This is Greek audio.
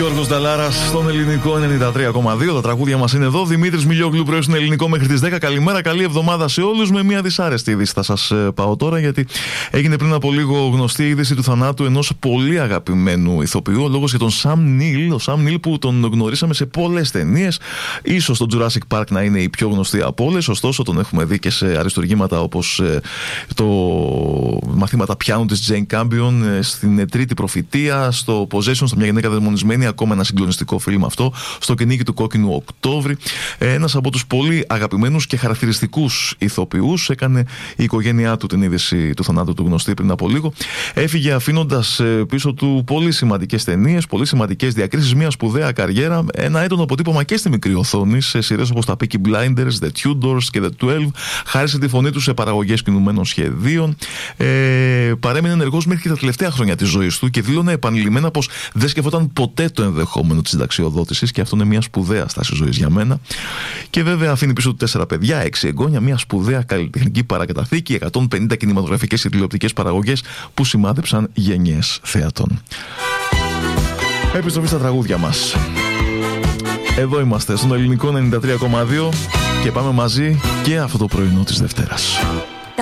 Γιώργος Νταλάρας στον ελληνικό 93,2. Τα τραγούδια μας είναι εδώ. Δημήτρης Μιλιόγλου πρωί στην ελληνικό μέχρι τις 10. Καλημέρα, καλή εβδομάδα σε όλους. Με μια δυσάρεστη είδηση θα σας πάω τώρα, γιατί έγινε πριν από λίγο γνωστή είδηση του θανάτου ενός πολύ αγαπημένου ηθοποιού. Ο λόγος για τον Sam Neill. Ο Sam Neill που τον γνωρίσαμε σε πολλές ταινίες. Ίσως το Jurassic Park να είναι η πιο γνωστή από όλες. Ωστόσο, τον έχουμε δει και σε αριστουργήματα όπως το Μαθήματα πιάνου της Jane Campion, στην Τρίτη Προφητεία, στο Possession, στο Μια γυναίκα δαιμονισμένη, ακόμα ένα συγκλονιστικό φιλμ αυτό, στο Κυνήγι του Κόκκινου Οκτώβρη. Ένας από τους πολύ αγαπημένους και χαρακτηριστικούς ηθοποιούς. Έκανε η οικογένειά του την είδηση του θανάτου του γνωστή πριν από λίγο. Έφυγε αφήνοντας πίσω του πολύ σημαντικές ταινίες, πολύ σημαντικές διακρίσεις, μια σπουδαία καριέρα, ένα έντονο αποτύπωμα και στη μικρή οθόνη, σε σειρές όπως τα Peaky Blinders, The Tudors και The 12. Χάρισε τη φωνή του σε παραγωγές κινουμένων σχεδίων. Παρέμεινε ενεργός μέχρι και τα τελευταία χρόνια της ζωής του και δήλωνε επανειλημμένα πως δεν σκεφτόταν ποτέ το ενδεχόμενο της συνταξιοδότησης, και αυτό είναι μια σπουδαία στάση ζωής για μένα. Και βέβαια αφήνει πίσω του 4 παιδιά, 6 εγγόνια, μια σπουδαία καλλιτεχνική παρακαταθήκη, 150 κινηματογραφικές και τηλεοπτικές παραγωγές που σημάδεψαν γενιές θεατών. Επιστροφή στα τραγούδια μας. Εδώ είμαστε στον ελληνικό 93,2 και πάμε μαζί και αυτό το πρωινό της Δευτέρας.